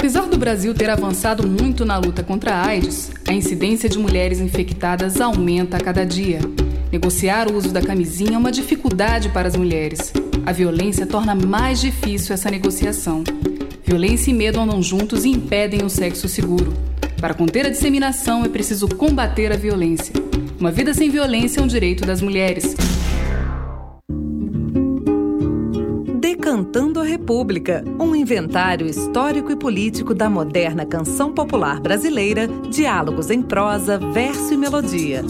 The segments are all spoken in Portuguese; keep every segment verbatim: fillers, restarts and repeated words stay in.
Apesar do Brasil ter avançado muito na luta contra a AIDS, a incidência de mulheres infectadas aumenta a cada dia. Negociar o uso da camisinha é uma dificuldade para as mulheres. A violência torna mais difícil essa negociação. Violência e medo andam juntos e impedem o sexo seguro. Para conter a disseminação, é preciso combater a violência. Uma vida sem violência é um direito das mulheres. Decantando a República, um inventário histórico e político da moderna canção popular brasileira, diálogos em prosa, verso e melodia.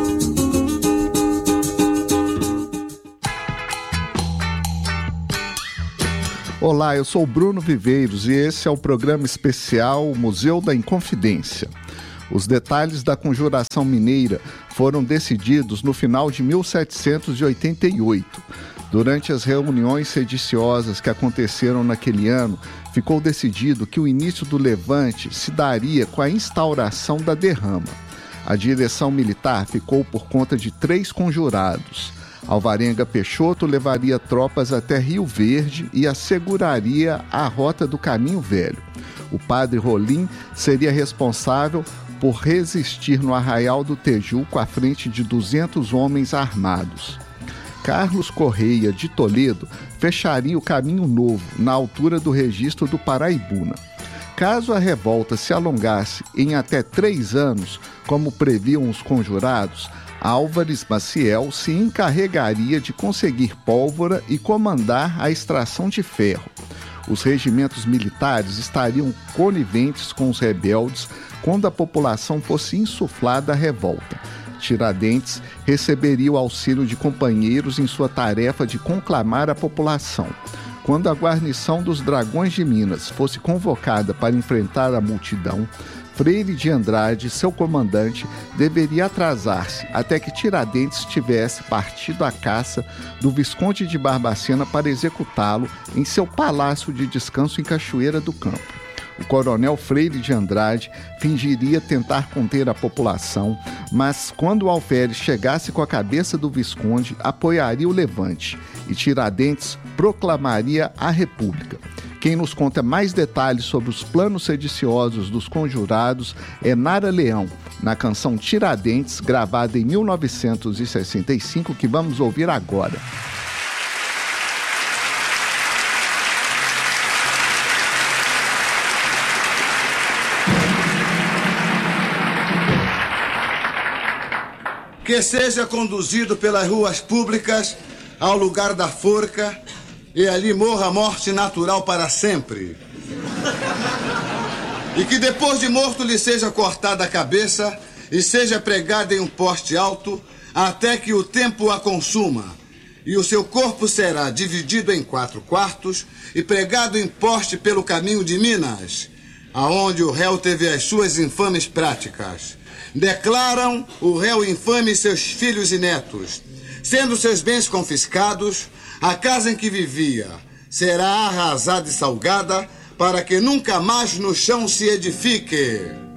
Olá, eu sou o Bruno Viveiros e esse é o programa especial Museu da Inconfidência. Os detalhes da Conjuração Mineira foram decididos no final de mil setecentos e oitenta e oito. Durante as reuniões sediciosas que aconteceram naquele ano, ficou decidido que o início do levante se daria com a instauração da derrama. A direção militar ficou por conta de três conjurados. Alvarenga Peixoto levaria tropas até Rio Verde e asseguraria a rota do Caminho Velho. O padre Rolim seria responsável por resistir no Arraial do Tejuco à frente de duzentos homens armados. Carlos Correia de Toledo fecharia o Caminho Novo, na altura do registro do Paraibuna. Caso a revolta se alongasse em até três anos, como previam os conjurados, Álvares Maciel se encarregaria de conseguir pólvora e comandar a extração de ferro. Os regimentos militares estariam coniventes com os rebeldes quando a população fosse insuflada à revolta. Tiradentes receberia o auxílio de companheiros em sua tarefa de conclamar a população. Quando a guarnição dos Dragões de Minas fosse convocada para enfrentar a multidão, Freire de Andrade, seu comandante, deveria atrasar-se até que Tiradentes tivesse partido à caça do Visconde de Barbacena para executá-lo em seu palácio de descanso em Cachoeira do Campo. O coronel Freire de Andrade fingiria tentar conter a população, mas quando o alferes chegasse com a cabeça do Visconde, apoiaria o levante e Tiradentes proclamaria a República. Quem nos conta mais detalhes sobre os planos sediciosos dos conjurados é Nara Leão, na canção Tiradentes, gravada em mil novecentos e sessenta e cinco, que vamos ouvir agora. Que seja conduzido pelas ruas públicas ao lugar da forca e ali morra a morte natural para sempre. E que depois de morto lhe seja cortada a cabeça e seja pregada em um poste alto até que o tempo a consuma. E o seu corpo será dividido em quatro quartos e pregado em poste pelo caminho de Minas, aonde o réu teve as suas infames práticas. Declaram o réu infame e seus filhos e netos, sendo seus bens confiscados, a casa em que vivia será arrasada e salgada, para que nunca mais no chão se edifique.